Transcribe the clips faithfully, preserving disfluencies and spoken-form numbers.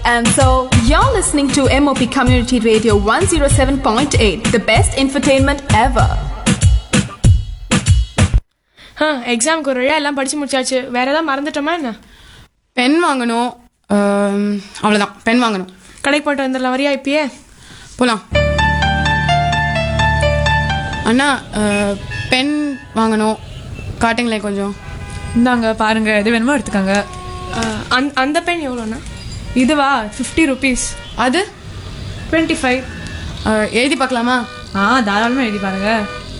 And so, you're listening to M O P Community Radio one oh seven point eight, the best infotainment ever. ஆ எக்ஸாமுக்கு ஒரு வழியாக எல்லாம் படித்து முடிச்சாச்சு. வேறு ஏதாவது மறந்துட்டோமா என்ன? பென் வாங்கணும், அவ்வளோதான். பென் வாங்கணும். கடைக்கு போய்ட்டு வந்துடலாம். வரியா இப்பயே போகலாம். அண்ணா, பென் வாங்கணும், காட்டுங்களேன் கொஞ்சம். இந்தாங்க பாருங்க, எது வேணுமோ எடுத்துக்காங்க. அந் அந்த பென் எவ்வளோண்ணா? இதுவா? Fifty rupees. அது டுவெண்ட்டி ஃபைவ். எழுதி பார்க்கலாமா? ஆ தாராளமாக எழுதி பாருங்க.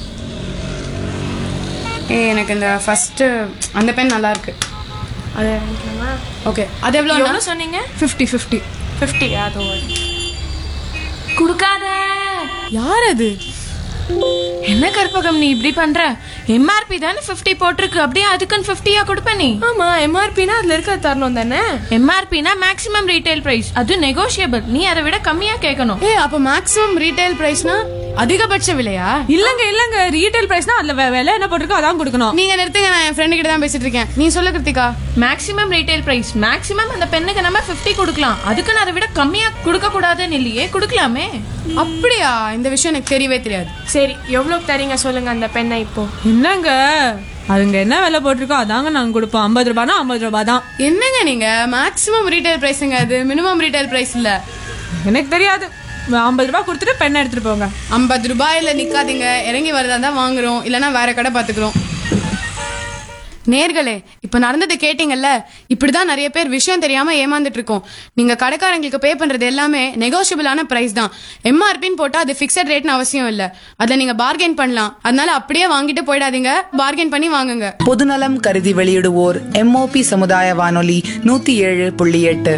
ஏ எனக்கு இந்த ஃபஸ்ட்டு அந்த பென் நல்லா இருக்கு. அது ஓகே. அது எவ்வளோ எவ்வளோ சொன்னீங்க? Fifty fifty fifty. அது கொடுக்காத. யார் அது? என்ன கற்பகம் நீ இப்படி பண்ற? எம்ஆர்பி தானே ஃபிஃப்டி போட்டிருக்கு, அப்படியே அதுக்குன்னு ஃபிஃப்டியா கொடுப்ப நீ? ஆமா, எம்ஆர்பினா அதுல இருக்க தரணும் தானே. எம்ஆர்பினா மேக்ஸிமம் ரீட்டைல் பிரைஸ், அது நெகோஷியபிள். நீ அதை விட கம்மியா கேட்கணும். ஏ அப்ப மேக்ஸிமம் ரீட்டைல் பிரைஸ்னா அதிகபட்ச விலையா? இல்லங்க இல்லங்க, ரீட்டைல் பிரைஸ்னா அதுல விலை என்ன போட்டிருக்கோ அதான் கொடுக்கணும். நீங்க நிறுத்துங்க, நான் என் ஃப்ரெண்டு கிட்ட தான் பேசிட்டு இருக்கேன். நீ சொல்லு Kiruthika. Maximum retail price, maximum அந்த பெண்ணுக்கு நம்ம ஃபிஃப்டி கொடுக்கலாம், அதுக்குன்னு அதை விட கம்மியா கொடுக்க கூடாதுன்னு இல்லையே, கொடுக்கலாமே. அப்படியா? இந்த விஷயம் எனக்கு தெரியவே தெரியாது. சரி, எவ்வளவு தரீங்க சொல்லுங்க அந்த பெண்ணை இப்போ. என்னங்க, அதுங்க என்ன விலை போட்டிருக்கோ அதாங்க நாங்க கொடுப்போம். ஐம்பது ரூபாய்னா ஐம்பது ரூபாய் தான். என்னங்க நீங்க? மேக்ஸிமம் ரீட்டைல் பிரைஸ்ங்க அது, மினிமம் ரீட்டைல் பிரைஸ் இல்ல. எனக்கு தெரியாது. ஐம்பது ரூபாய் கொடுத்துட்டு பெண்ணை எடுத்துட்டு போங்க. ஐம்பது ரூபாயில நிக்காதீங்க, இறங்கி வரதா தான் வாங்குறோம், இல்லைன்னா வேற கடை பாத்துக்கிறோம். நேர்களே, இப்ப நடந்தது கேட்டீங்கல்ல, இப்படிதான் நிறைய பேர் விஷயம் தெரியாம ஏமாந்துட்டு இருக்கோம். நீங்க கடைக்காரங்களுக்கு பே பண்றது எல்லாமே நெகோஷியபிளான பிரைஸ் தான். எம்ஆர்பின்னு போட்டா அது பிக்சட் ரேட்னு அவசியம் இல்ல, அதுல நீங்க பார்கெயின் பண்ணலாம். அதனால அப்படியே வாங்கிட்டு போயிடாதீங்க, பார்கெயின் பண்ணி வாங்குங்க. பொதுநலம் கருதி வெளியிடுவோர் எம்ஓபி சமுதாய வானொலி நூத்தி ஏழு புள்ளி எட்டு.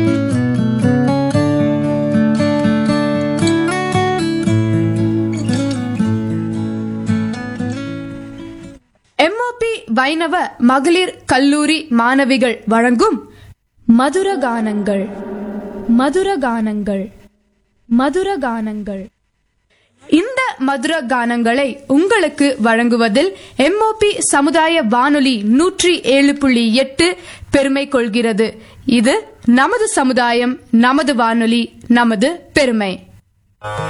எம்ஓபி வைணவ மகளிர் கல்லூரி மாணவிகள் வழங்கும் மதுரகானங்கள் மதுரகானங்கள் மதுரகானங்கள். இந்த மதுரகானங்களை உங்களுக்கு வழங்குவதில் எம்ஓபி சமுதாய வானொலி நூற்றி ஏழு புள்ளி எட்டு பெருமை கொள்கிறது. இது நமது சமுதாயம், நமது வானொலி, நமது பெருமை.